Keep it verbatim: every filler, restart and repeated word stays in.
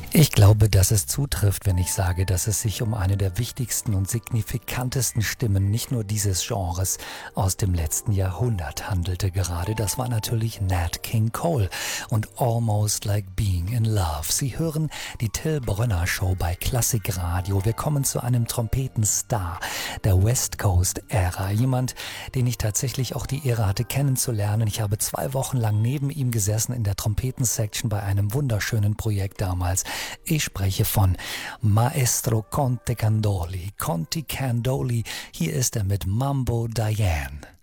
Ich glaube, dass es zutrifft, wenn ich sage, dass es sich um eine der wichtigsten und signifikantesten Stimmen nicht nur dieses Genres aus dem letzten Jahrhundert handelte gerade. Das war natürlich Nat King Cole und Almost Like Being in Love. Sie hören die Till Brönner Show bei Klassikradio. Wir kommen zu einem Trompetenstar der West Coast Ära. Jemand, den ich tatsächlich auch die Ehre hatte kennenzulernen. Ich habe zwei Wochen lang neben ihm gesessen in der Trompetensection bei einem wunderschönen Projekt damals. Ich spreche von Maestro Conte Candoli. Conte Candoli, hier ist er mit Mambo Diane.